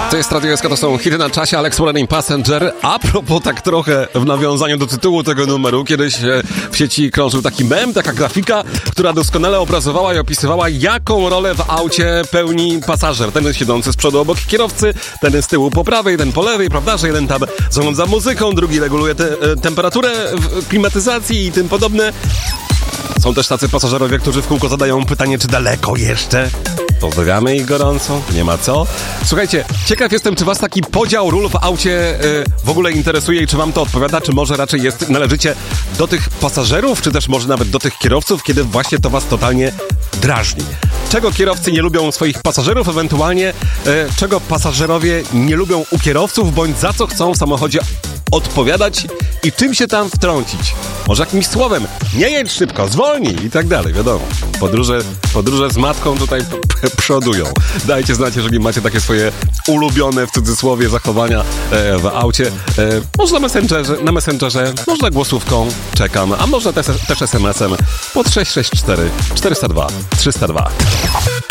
To jest Radio SK, to są hity na czasie, Alex Running Passenger. A propos, tak trochę w nawiązaniu do tytułu tego numeru, kiedyś w sieci krążył taki mem, taka grafika, która doskonale obrazowała i opisywała, jaką rolę w aucie pełni pasażer. Ten siedzący z przodu obok kierowcy, ten z tyłu po prawej, ten po lewej, prawda, że jeden tam zarządza muzyką, drugi reguluje temperaturę w klimatyzacji i tym podobne. Są też tacy pasażerowie, którzy w kółko zadają pytanie, czy daleko jeszcze? Pozdrawiamy ich gorąco, nie ma co. Słuchajcie, ciekaw jestem, czy was taki podział ról w aucie w ogóle interesuje i czy wam to odpowiada, czy może raczej należycie do tych pasażerów, czy też może nawet do tych kierowców, kiedy właśnie to was totalnie drażni. Czego kierowcy nie lubią swoich pasażerów, ewentualnie czego pasażerowie nie lubią u kierowców, bądź za co chcą w samochodzie odpowiadać i czym się tam wtrącić. Może jakimś słowem, nie jedź szybko, zwolnij i tak dalej, wiadomo. Podróże z matką tutaj przodują. Dajcie znać, jeżeli macie takie swoje ulubione, w cudzysłowie, zachowania w aucie. Można na Messengerze, można głosówką, czekam, a można też SMS-em pod 664 402 302.